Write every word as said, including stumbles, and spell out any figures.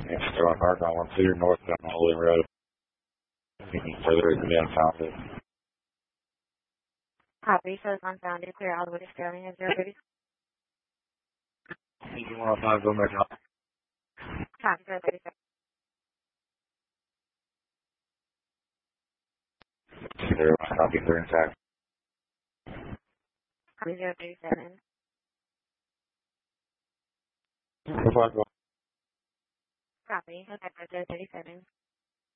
It's Sterling Park on one Cedar North down Olean Road. Anything further is the unfounded. Copy, so it's unfounded, clear all the way to Sterling at zero thirty. You want to find go back up? Copy, zero thirty-seven. Zero, copy, they're intact. Copy, zero thirty-seven. Go back up. Copy, okay, zero thirty-seven.